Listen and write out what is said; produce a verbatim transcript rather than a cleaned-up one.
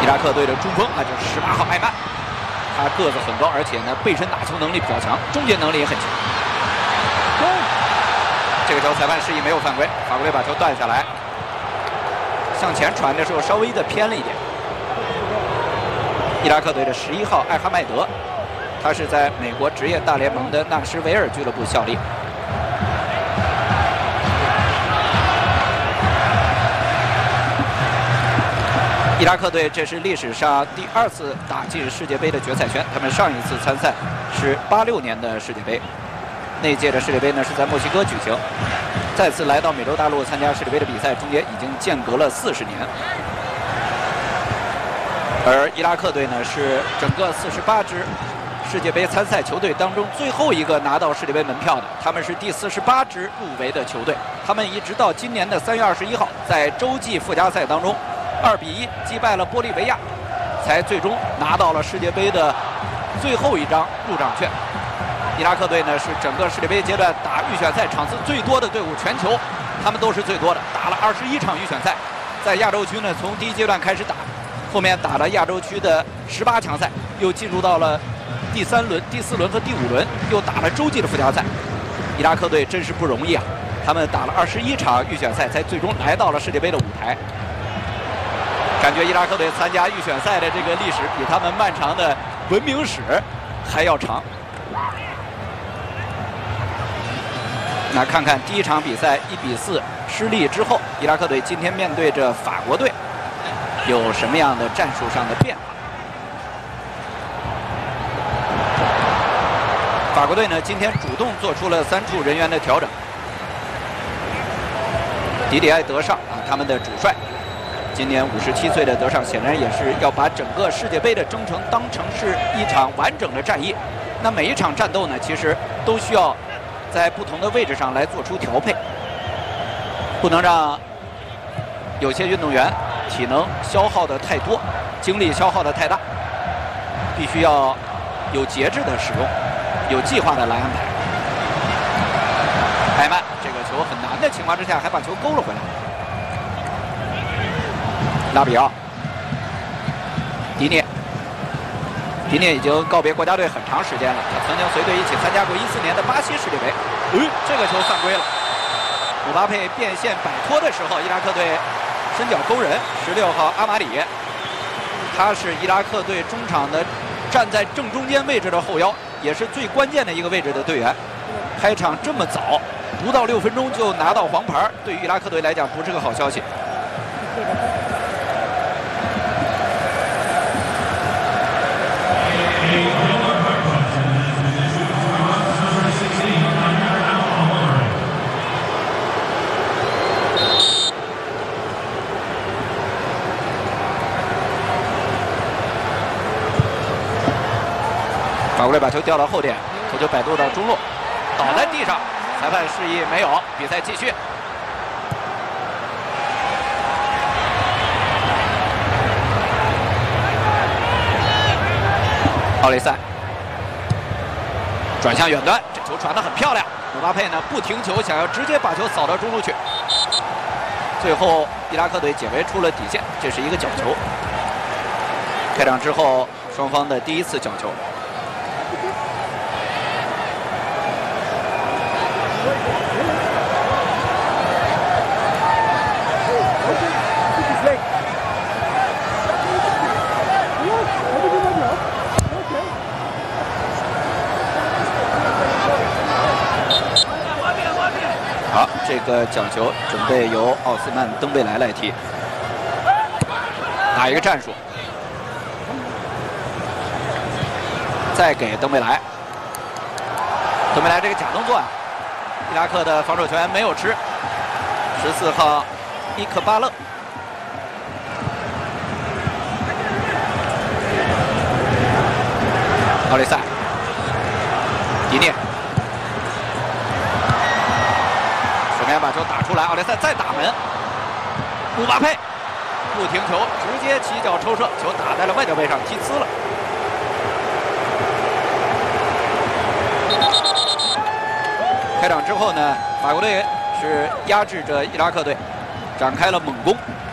伊拉克队的中锋那就是十八号艾曼，他个子很高，而且呢背身打球能力比较强，终结能力也很强。这个球裁判示意没有犯规，法国队把球断下来，向前传的时候稍微的偏了一点。伊拉克队的十一号艾哈迈德，他是在美国职业大联盟的纳什维尔俱乐部效力。伊拉克队这是历史上第二次打进世界杯的决赛圈，他们上一次参赛是八六年的世界杯，那届的世界杯呢是在墨西哥举行。再次来到美洲大陆参加世界杯的比赛，中间已经间隔了四十年。而伊拉克队呢是整个四十八支世界杯参赛球队当中最后一个拿到世界杯门票的，他们是第四十八支入围的球队。他们一直到今年的三月二十一号，在洲际附加赛当中二比一击败了玻利维亚，才最终拿到了世界杯的最后一张入场券。伊拉克队呢是整个世界杯阶段打预选赛场次最多的队伍，全球他们都是最多的，打了二十一场预选赛。在亚洲区呢，从第一阶段开始打，后面打了亚洲区的十八强赛，又进入到了第三轮、第四轮和第五轮，又打了洲际的附加赛。伊拉克队真是不容易啊！他们打了二十一场预选赛，才最终来到了世界杯的舞台。感觉伊拉克队参加预选赛的这个历史比他们漫长的文明史还要长。那看看第一场比赛一比四失利之后，伊拉克队今天面对着法国队有什么样的战术上的变化？法国队呢今天主动做出了三处人员的调整。迪迪埃·德尚啊，他们的主帅。今年五十七岁的德尚显然也是要把整个世界杯的征程当成是一场完整的战役。那每一场战斗呢，其实都需要在不同的位置上来做出调配，不能让有些运动员体能消耗的太多，精力消耗的太大，必须要有节制的使用，有计划的来安排。艾曼这个球很难的情况之下，还把球勾了回来。拉比奥、迪涅，迪涅已经告别国家队很长时间了。他曾经随队一起参加过一四年的巴西世界杯。嗯，这个球犯规了。姆巴佩变线摆脱的时候，伊拉克队伸脚勾人。十六号阿马里，他是伊拉克队中场的站在正中间位置的后腰，也是最关键的一个位置的队员。开场这么早，不到六分钟就拿到黄牌，对于伊拉克队来讲不是个好消息。法国队把球调到后点，球就摆渡到中路，倒在地上，裁判示意没有，比赛继续。奥雷塞转向远端，这球传得很漂亮。姆巴佩呢不停球，想要直接把球扫到中路去。最后伊拉克队解围出了底线，这是一个角球。开场之后，双方的第一次角球。好，这个角球准备由奥斯曼·登贝莱来踢，打一个战术，再给登贝莱。登贝莱这个假动作啊，伊拉克的防守球员没有吃。十四号伊克巴勒，奥雷塞，迪涅。把球打出来，奥雷塞再打门，姆巴佩不停球，直接起脚抽射，球打在了外脚背上，踢呲了。开场之后呢，法国队是压制着伊拉克队，展开了猛攻。